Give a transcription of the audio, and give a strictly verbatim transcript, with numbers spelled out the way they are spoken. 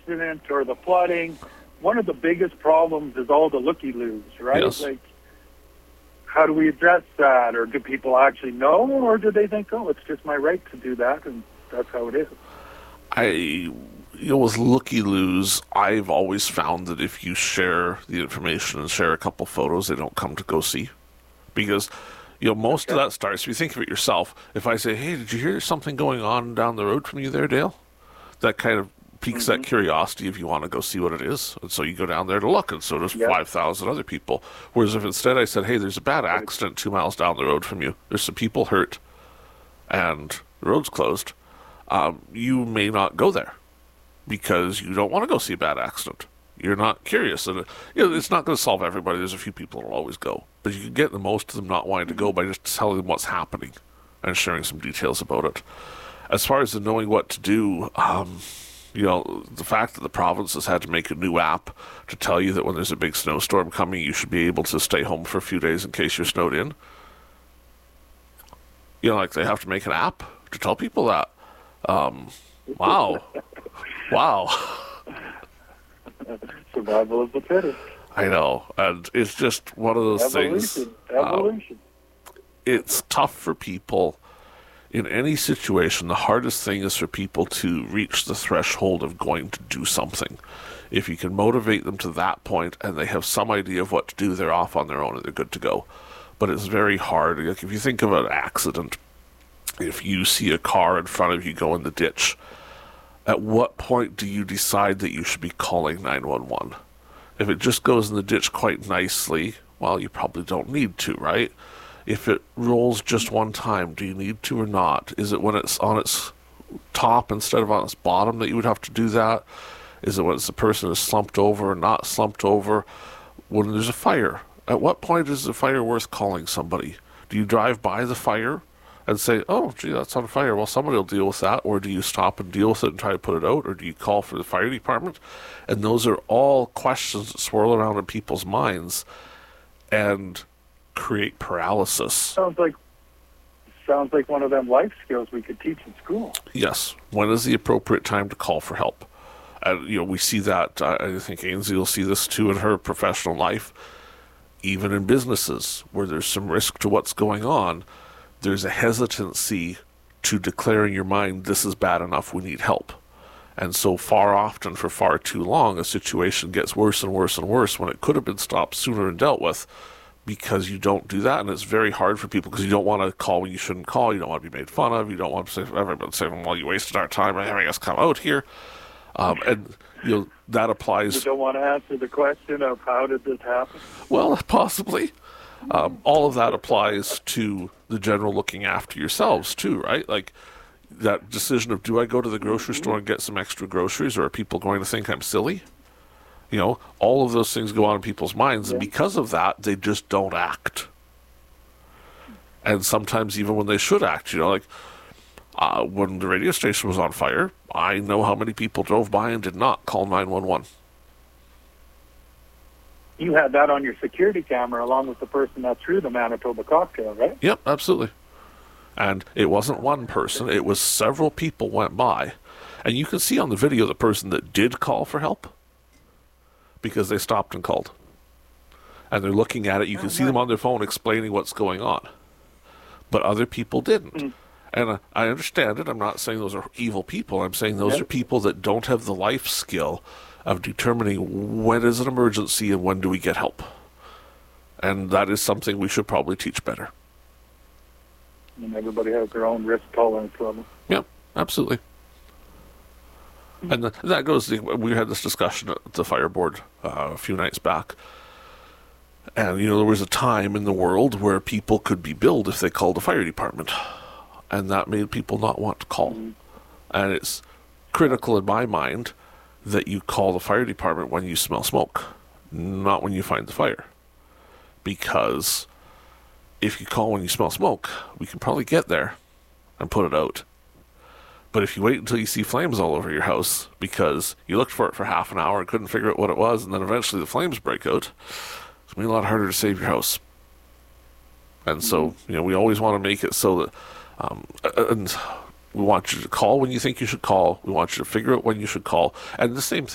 accident or the flooding, one of the biggest problems is all the looky-loos, right? Yes. Like, how do we address that? Or do people actually know? Or do they think, oh, it's just my right to do that, and that's how it is? I, you know, with looky-loos, I've always found that if you share the information and share a couple photos, they don't come to go see. Because, you know, most Okay. of that starts, if you think of it yourself, if I say, hey, did you hear something going on down the road from you there, Dale? That kind of piques Mm-hmm. that curiosity if you want to go see what it is. And so you go down there to look, and so does Yep. five thousand other people. Whereas if instead I said, hey, there's a bad accident two miles down the road from you, there's some people hurt, and the road's closed, um, you may not go there because you don't want to go see a bad accident. You're not curious. And you know, it's not going to solve everybody. There's a few people that will always go. But you can get the most of them not wanting to go by just telling them what's happening and sharing some details about it. As far as the knowing what to do, um, you know, the fact that the province has had to make a new app to tell you that when there's a big snowstorm coming, you should be able to stay home for a few days in case you're snowed in. You know, like they have to make an app to tell people that. Um, wow. Wow. Survival of the fittest. I know. And it's just one of those things. Evolution. um, Evolution. it's tough for people in any situation. The hardest thing is for people to reach the threshold of going to do something. If you can motivate them to that point and they have some idea of what to do, they're off on their own and they're good to go. But it's very hard. Like if you think of an accident, if you see a car in front of you go in the ditch, at what point do you decide that you should be calling nine one one? If it just goes in the ditch quite nicely, well, you probably don't need to, right? If it rolls just one time, do you need to or not? Is it when it's on its top instead of on its bottom that you would have to do that? Is it when it's the person is slumped over or not slumped over? When there's a fire, at what point is the fire worth calling somebody? Do you drive by the fire and say, oh, gee, that's on fire, well, somebody will deal with that? Or do you stop and deal with it and try to put it out? Or do you call for the fire department? And those are all questions that swirl around in people's minds and create paralysis. Sounds like sounds like one of them life skills we could teach in school. Yes. When is the appropriate time to call for help? And, you know, we see that, uh, I think Ainsley will see this too in her professional life, even in businesses where there's some risk to what's going on. There's a hesitancy to declare in your mind, this is bad enough, we need help. And so far often, for far too long, a situation gets worse and worse and worse when it could have been stopped sooner and dealt with, because you don't do that. And it's very hard for people because you don't want to call when you shouldn't call. You don't want to be made fun of. You don't want to say, everybody say, well, you wasted our time by having us come out here. Um, and you know that applies. You don't want to answer the question of how did this happen? Well, possibly. Um, all of that applies to the general looking after yourselves too, right? Like that decision of, do I go to the grocery store and get some extra groceries, or are people going to think I'm silly? You know, all of those things go on in people's minds, and because of that, they just don't act. And sometimes even when they should act, you know, like uh, when the radio station was on fire, I know how many people drove by and did not call nine one one. You had that on your security camera along with the person that threw the Manitoba cocktail, right? Yep, absolutely. And it wasn't one person, it was several people went by. And you can see on the video the person that did call for help, because they stopped and called. And they're looking at it, you can see them on their phone explaining what's going on. But other people didn't. Mm. And uh, I understand it, I'm not saying those are evil people, I'm saying those yep. are people that don't have the life skill of determining when is an emergency and when do we get help. And that is something we should probably teach better. And everybody has their own risk tolerance level. Yep, absolutely. Mm-hmm. And the, that goes, we had this discussion at the fire board uh, a few nights back. And, you know, there was a time in the world where people could be billed if they called the fire department. And that made people not want to call. Mm-hmm. And it's critical in my mind that you call the fire department when you smell smoke, not when you find the fire. Because if you call when you smell smoke, we can probably get there and put it out. But if you wait until you see flames all over your house because you looked for it for half an hour and couldn't figure out what it was, and then eventually the flames break out, it's going to be a lot harder to save your house. And so, you know, we always want to make it so that um, and we want you to call when you think you should call. We want you to figure out when you should call. And the same thing